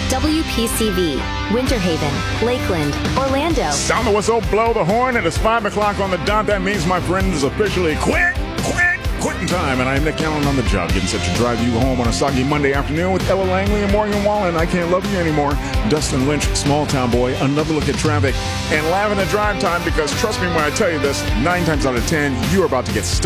WPCV, Winter Haven, Lakeland, Orlando. Sound the whistle, blow the horn. It is 5 o'clock on the dot. That means, my friend, is officially quitting time. And I'm Nick Allen on the job, getting set to drive you home on a soggy Monday afternoon with Ella Langley and Morgan Wallen. I Can't Love You Anymore. Dustin Lynch, Small Town Boy, Another Look at Traffic, and Lavin at Drive Time, because trust me when I tell you this, 9 times out of 10, you are about to get stuck